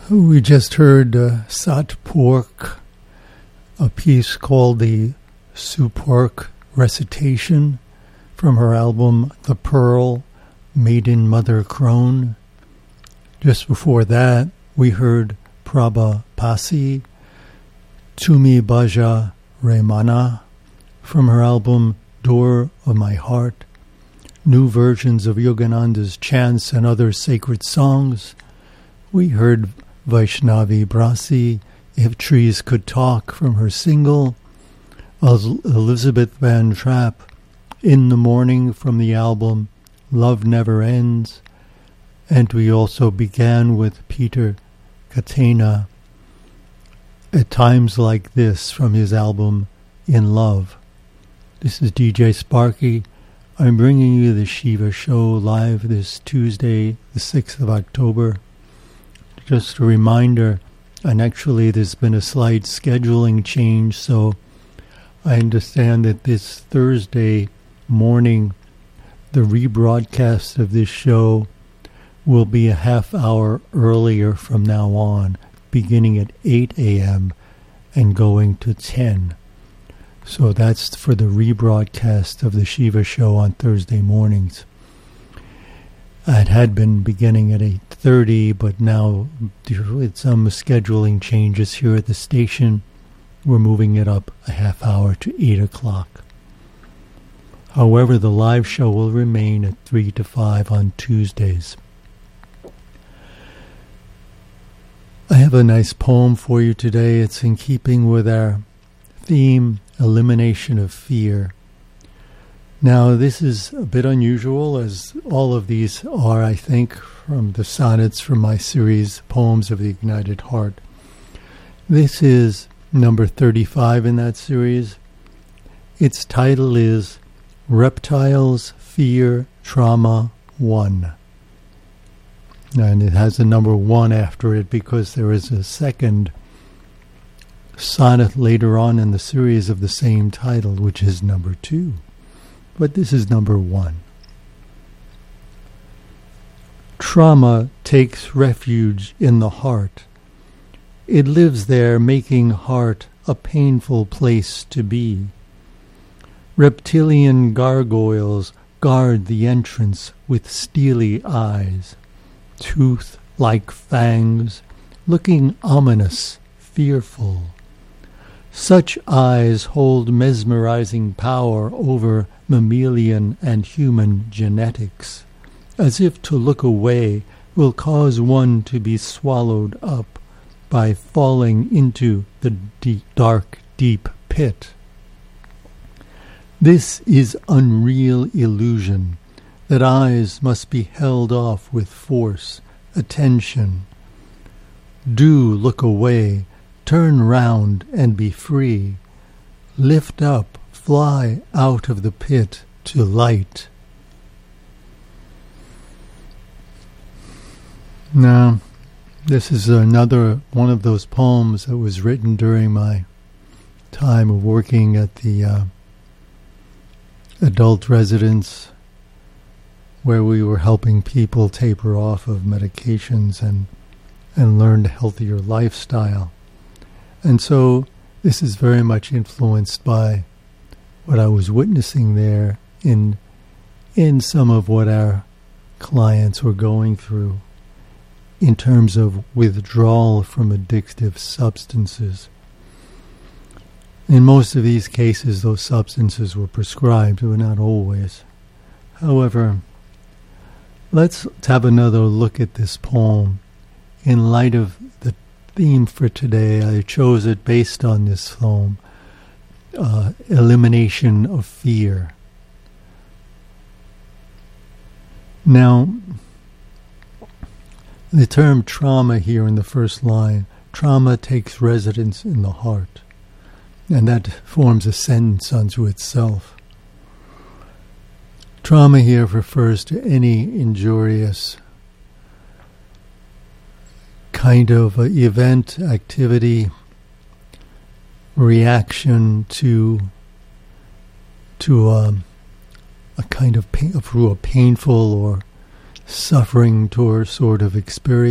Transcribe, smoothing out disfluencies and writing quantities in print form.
We just heard Sat Pork, a piece called the Supork Recitation from her album The Pearl, Maiden Mother Crone. Just before that, we heard Prabha Pasi, Tumi Bhaja Remana from her album Door of My Heart, new versions of Yogananda's chants and other sacred songs. We heard Vaishnavi Brasi, If Trees Could Talk from her single, Elizabeth Van Trapp, In the Morning from the album Love Never Ends, and we also began with Peter Katena, At Times Like This from his album In Love. This is DJ Sparky. I'm bringing you the Shiva Show live this Tuesday, the 6th of October. Just a reminder, and actually there's been a slight scheduling change, so I understand that this Thursday morning, the rebroadcast of this show will be a half hour earlier from now on, beginning at 8 a.m. and going to 10. So that's for the rebroadcast of the Shiva Show on Thursday mornings. It had been beginning at 8:30, but now with some scheduling changes here at the station, we're moving it up a half hour to 8 o'clock. However, the live show will remain at 3 to 5 on Tuesdays. I have a nice poem for you today. It's in keeping with our theme, Elimination of Fear. Now, this is a bit unusual, as all of these are, I think, from the sonnets from my series, Poems of the Ignited Heart. This is number 35 in that series. Its title is Reptiles, Fear, Trauma 1. And it has a number 1 after it because there is a second sonnet later on in the series of the same title, which is number 2. But this is number 1. Trauma takes refuge in the heart. It lives there, making heart a painful place to be. Reptilian gargoyles guard the entrance with steely eyes, tooth like fangs, looking ominous, fearful. Such eyes hold mesmerizing power over mammalian and human genetics, as if to look away will cause one to be swallowed up by falling into the dark, deep pit. This is unreal illusion, that eyes must be held off with force, attention. Do look away, turn round and be free. Lift up, fly out of the pit to light. Now, this is another one of those poems that was written during my time of working at the adult residence, where we were helping people taper off of medications and learn a healthier lifestyle. And so this is very much influenced by what I was witnessing there in some of what our clients were going through in terms of withdrawal from addictive substances. In most of these cases, those substances were prescribed, but not always. However, let's have another look at this poem in light of the theme for today. I chose it based on this poem, Elimination of Fear. Now, the term trauma here in the first line, trauma takes residence in the heart, and that forms a sentence unto itself. Trauma here refers to any injurious kind of event, activity, reaction to a kind of through a painful or suffering sort of experience.